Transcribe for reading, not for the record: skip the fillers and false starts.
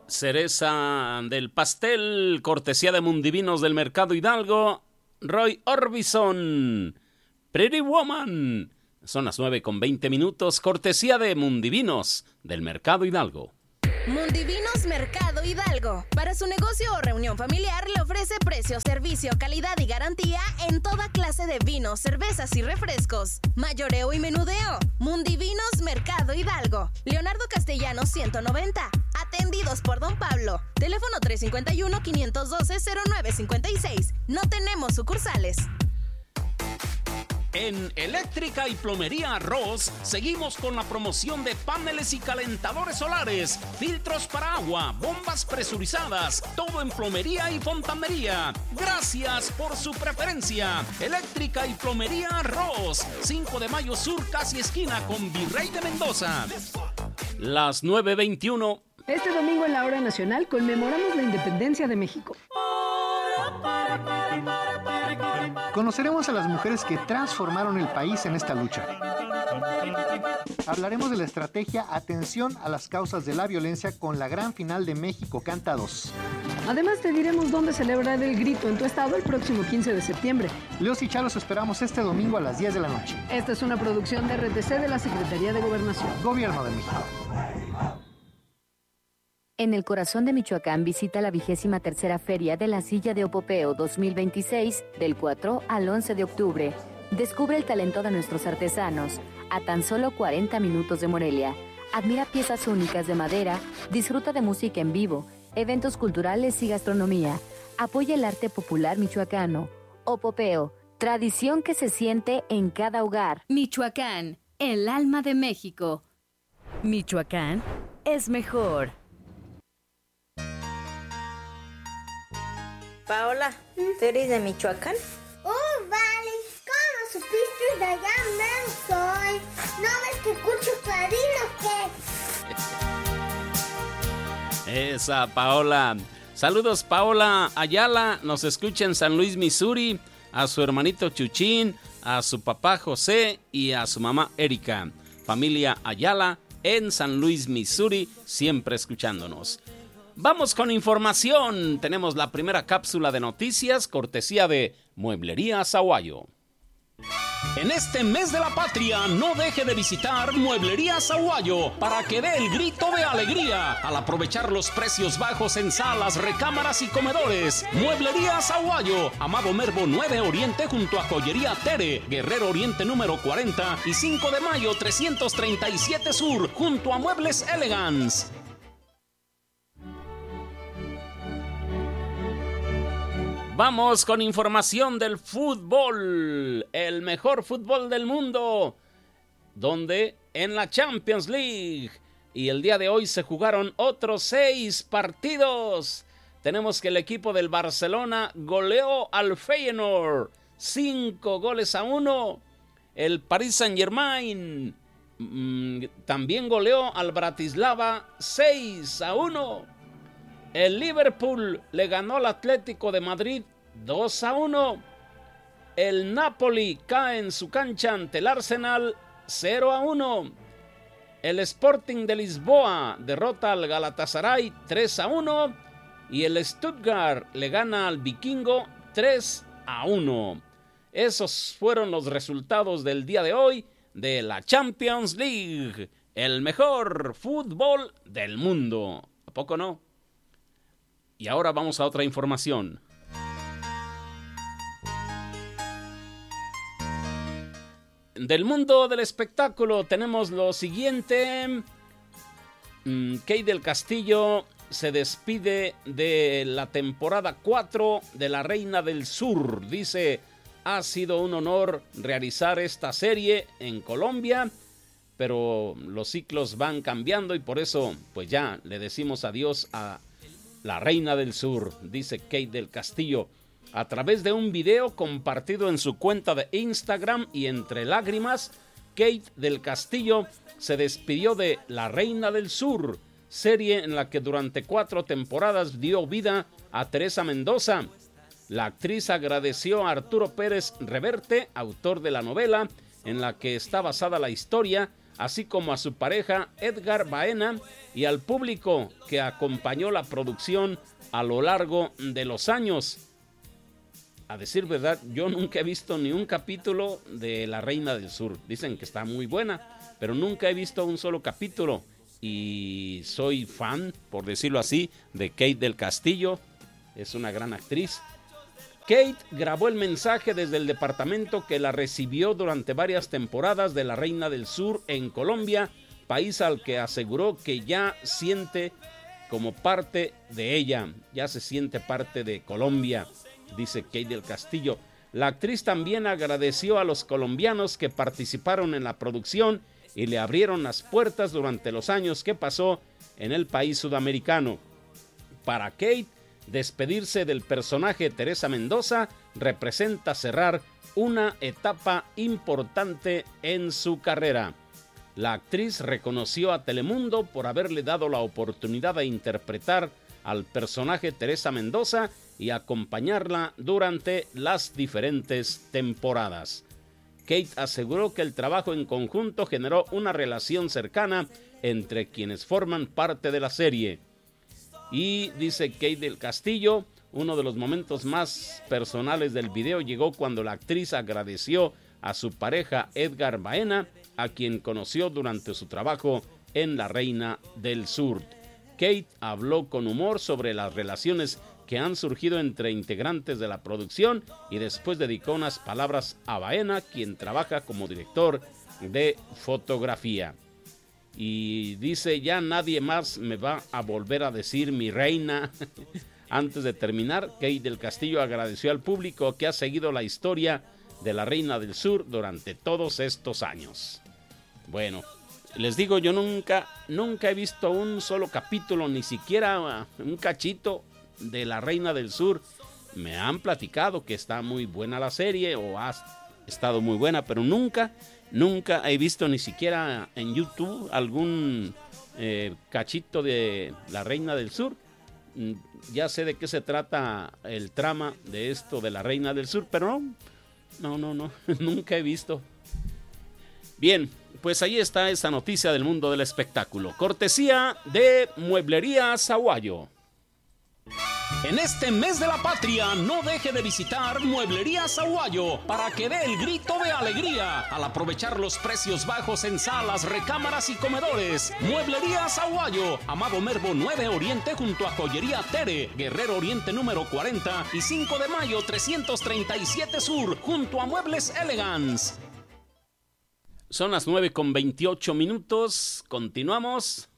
Cereza del pastel, cortesía de Mundivinos del Mercado Hidalgo, Roy Orbison, Pretty Woman. Son las 9:20, cortesía de Mundivinos del Mercado Hidalgo. Mundivinos Mercado Hidalgo. Para su negocio o reunión familiar le ofrece precio, servicio, calidad y garantía en toda clase de vinos, cervezas y refrescos. Mayoreo y menudeo. Mundivinos Mercado Hidalgo. Leonardo Castellanos 190. Atendidos por Don Pablo. Teléfono 351-512-0956. No tenemos sucursales. En Eléctrica y Plomería Arroz seguimos con la promoción de paneles y calentadores solares, filtros para agua, bombas presurizadas, todo en plomería y fontanería. Gracias por su preferencia. Eléctrica y Plomería Arroz, 5 de Mayo Sur, casi esquina con Virrey de Mendoza. Las 9:21. Este domingo en la Hora Nacional conmemoramos la independencia de México. Conoceremos a las mujeres que transformaron el país en esta lucha. Hablaremos de la estrategia Atención a las causas de la violencia con la gran final de México Canta 2. Además te diremos dónde celebrar el grito en tu estado el próximo 15 de septiembre. Leos y Chalos esperamos este domingo a las 10 de la noche. Esta es una producción de RTC de la Secretaría de Gobernación. Gobierno de México. En el corazón de Michoacán visita la 23ª Feria de la Silla de Opopeo 2026 del 4 al 11 de octubre. Descubre el talento de nuestros artesanos a tan solo 40 minutos de Morelia. Admira piezas únicas de madera, disfruta de música en vivo, eventos culturales y gastronomía. Apoya el arte popular michoacano. Opopeo, tradición que se siente en cada hogar. Michoacán, el alma de México. Michoacán es mejor. Paola, ¿tú eres de Michoacán? Vale, ¿cómo supiste de allá mero soy? ¿No ves que escucho clarino qué? Esa Paola. Saludos Paola Ayala, nos escucha en San Luis, Missouri, a su hermanito Chuchín, a su papá José y a su mamá Erika. Familia Ayala en San Luis, Missouri, siempre escuchándonos. Vamos con información. Tenemos la primera cápsula de noticias, cortesía de Mueblería Sahuayo. En este mes de la patria, no deje de visitar Mueblería Sahuayo para que dé el grito de alegría al aprovechar los precios bajos en salas, recámaras y comedores. Mueblería Sahuayo, Amado Nervo 9 Oriente junto a Joyería Tere, Guerrero Oriente número 40 y 5 de Mayo 337 Sur junto a Muebles Elegance. Vamos con información del fútbol, el mejor fútbol del mundo, donde en la Champions League, y el día de hoy se jugaron otros 6 partidos. Tenemos que el equipo del Barcelona goleó al Feyenoord 5-1. El Paris Saint-Germain también goleó al Bratislava 6-1. El Liverpool le ganó al Atlético de Madrid 2-1. El Napoli cae en su cancha ante el Arsenal 0-1. El Sporting de Lisboa derrota al Galatasaray 3-1. Y el Stuttgart le gana al Vikingo 3-1. Esos fueron los resultados del día de hoy de la Champions League, el mejor fútbol del mundo. ¿A poco no? Y ahora vamos a otra información. Del mundo del espectáculo tenemos lo siguiente. Kate del Castillo se despide de la temporada 4 de La Reina del Sur. Dice, ha sido un honor realizar esta serie en Colombia, pero los ciclos van cambiando y por eso pues ya le decimos adiós a La Reina del Sur, dice Kate del Castillo, a través de un video compartido en su cuenta de Instagram, y entre lágrimas, Kate del Castillo se despidió de La Reina del Sur, serie en la que durante 4 temporadas dio vida a Teresa Mendoza. La actriz agradeció a Arturo Pérez Reverte, autor de la novela en la que está basada la historia, así como a su pareja Edgar Baena y al público que acompañó la producción a lo largo de los años. A decir verdad, yo nunca he visto ni un capítulo de La Reina del Sur. Dicen que está muy buena, pero nunca he visto un solo capítulo. Y soy fan, por decirlo así, de Kate del Castillo. Es una gran actriz. Kate grabó el mensaje desde el departamento que la recibió durante varias temporadas de La Reina del Sur en Colombia, país al que aseguró que ya siente como parte de ella. Ya se siente parte de Colombia, dice Kate del Castillo. La actriz también agradeció a los colombianos que participaron en la producción y le abrieron las puertas durante los años que pasó en el país sudamericano. Para Kate, despedirse del personaje Teresa Mendoza representa cerrar una etapa importante en su carrera. La actriz reconoció a Telemundo por haberle dado la oportunidad de interpretar al personaje Teresa Mendoza y acompañarla durante las diferentes temporadas. Kate aseguró que el trabajo en conjunto generó una relación cercana entre quienes forman parte de la serie. Y dice Kate del Castillo, uno de los momentos más personales del video llegó cuando la actriz agradeció a su pareja Edgar Baena, a quien conoció durante su trabajo en La Reina del Sur. Kate habló con humor sobre las relaciones que han surgido entre integrantes de la producción y después dedicó unas palabras a Baena, quien trabaja como director de fotografía. Y dice, ya nadie más me va a volver a decir mi reina. Antes de terminar, Kate del Castillo agradeció al público que ha seguido la historia de La Reina del Sur durante todos estos años. Bueno, les digo, yo nunca he visto un solo capítulo, ni siquiera un cachito de La Reina del Sur. Me han platicado que está muy buena la serie o ha estado muy buena, pero nunca he visto ni siquiera en YouTube algún cachito de La Reina del Sur. Ya sé de qué se trata el trama de esto de La Reina del Sur, pero no, nunca he visto. Bien, pues ahí está esa noticia del mundo del espectáculo. Cortesía de Mueblería Zaguayo. En este mes de la patria, no deje de visitar Mueblería Zaguayo para que dé el grito de alegría al aprovechar los precios bajos en salas, recámaras y comedores. Mueblería Zaguayo, Amado Mervo 9 Oriente junto a Joyería Tere, Guerrero Oriente número 40 y 5 de mayo 337 Sur junto a Muebles Elegance. Son las 9:28. Continuamos.